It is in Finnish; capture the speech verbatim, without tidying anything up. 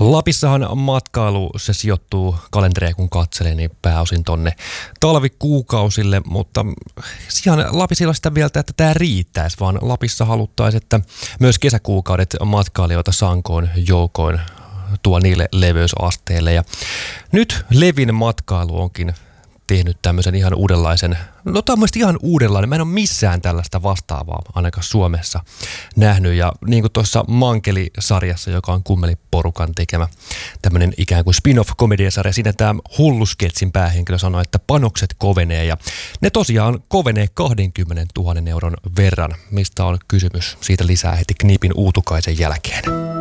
Lapissahan matkailu, se sijoittuu kalenteria kun katselee, niin pääosin tonne talvikuukausille, mutta ihan Lapissa ei ole sitä mieltä, että tämä riittäisi, vaan Lapissa haluttaisiin, että myös kesäkuukaudet matkailijoita sankoin joukoin tuo niille leveysasteille. Ja nyt Levin matkailu onkin tehnyt tämmöisen ihan uudenlaisen, no tämä on mielestäni ihan uudenlainen, mä en ole missään tällaista vastaavaa ainakaan Suomessa nähnyt, ja niin kuin tuossa Mankeli-sarjassa, joka on Kummeli-porukan tekemä tämmöinen ikään kuin spin-off-komediasarja, siinä tämä hullusketsin päähenkilö sanoi, että panokset kovenee, ja ne tosiaan kovenee kaksikymmentätuhatta euron verran, mistä on kysymys, siitä lisää heti Knipin Uutukaisen jälkeen.